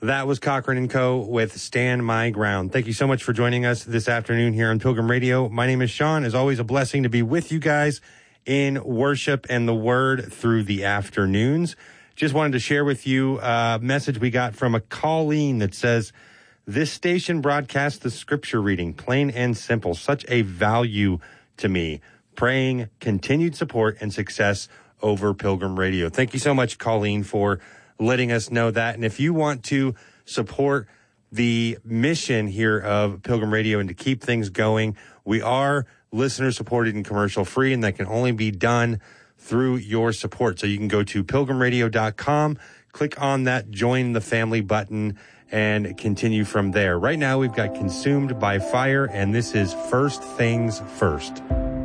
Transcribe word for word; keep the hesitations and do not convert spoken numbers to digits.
That was Cochran and Co. with Stand My Ground. Thank you so much for joining us this afternoon here on Pilgrim Radio. My name is Sean. It's always a blessing to be with you guys in worship and the word through the afternoons. Just wanted to share with you a message we got from a Colleen that says, this station broadcasts the scripture reading, plain and simple, such a value to me. Praying continued support and success over Pilgrim Radio. Thank you so much, Colleen, for letting us know that. And if you want to support the mission here of Pilgrim Radio and to keep things going, we are listener supported and commercial free, and that can only be done through your support. So you can go to pilgrim radio dot com, click on that join the family button, and continue from there. Right now we've got Consumed by Fire, and this is First Things First.